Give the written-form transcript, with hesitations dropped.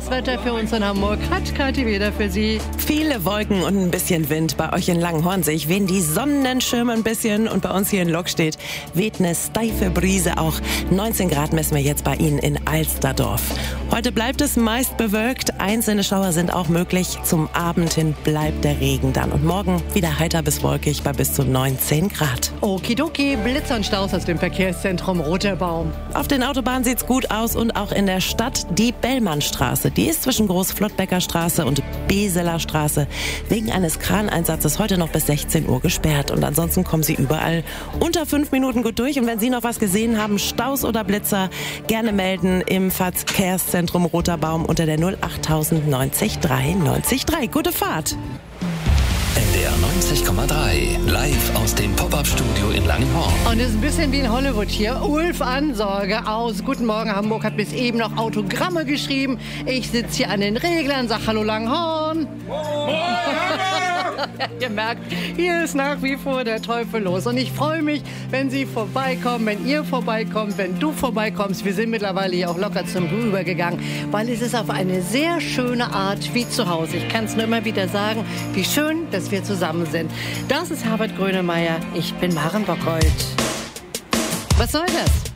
das Wetter für uns in Hamburg hat Kathi wieder für Sie. Viele Wolken und ein bisschen Wind. Bei euch in Langenhornsee wehen die Sonnenschirme ein bisschen und bei uns hier in Lockstedt weht eine steife Brise auch. 19 Grad messen wir jetzt bei Ihnen in Alsterdorf. Heute bleibt es meist bewölkt. Einzelne Schauer sind auch möglich. Zum Abend hin bleibt der Regen dann. Und morgen wieder heiter bis wolkig bei bis zu 19 Grad. Okidoki, Blitzer und Staus aus dem Verkehrszentrum Roter Baum. Auf den Autobahnen sieht's gut aus und auch in der Stadt. Die Bellmannstraße, die ist zwischen Großflottbecker Straße und Beseler Straße wegen eines Kraneinsatzes heute noch bis 16 Uhr gesperrt. Und ansonsten kommen Sie überall unter 5 Minuten gut durch. Und wenn Sie noch was gesehen haben, Staus oder Blitzer, gerne melden im Verkehrszentrum Roter Baum unter der 08000 90 3 90 3. Gute Fahrt! NDR 90,3, live aus dem Pop-Up-Studio in Langenhorn. Und es ist ein bisschen wie in Hollywood hier. Ulf Ansorge aus Guten Morgen Hamburg hat bis eben noch Autogramme geschrieben. Ich sitze hier an den Reglern, sag Hallo Langenhorn. Ihr merkt, hier ist nach wie vor der Teufel los. Und ich freue mich, wenn Sie vorbeikommen, wenn ihr vorbeikommt, wenn du vorbeikommst. Wir sind mittlerweile hier auch locker zum Du übergegangen, weil es ist auf eine sehr schöne Art wie zu Hause. Ich kann es nur immer wieder sagen, wie schön, dass wir zusammen sind. Das ist Herbert Grönemeyer, ich bin Maren Bockreuth. Was soll das?